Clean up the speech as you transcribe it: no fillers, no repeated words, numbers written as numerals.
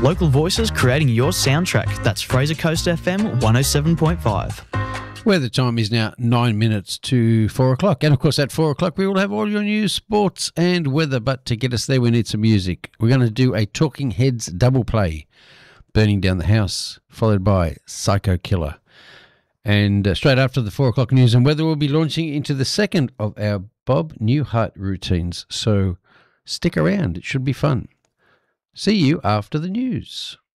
Local voices creating your soundtrack. That's Fraser Coast FM 107.5. Where the time is now 9 minutes to 4 o'clock. And, of course, at 4 o'clock we will have all your news, sports and weather. But to get us there, we need some music. We're going to do a Talking Heads double play, Burning Down the House, followed by Psycho Killer. And straight after the 4 o'clock news and weather, we'll be launching into the second of our Bob Newhart routines. So stick around. It should be fun. See you after the news.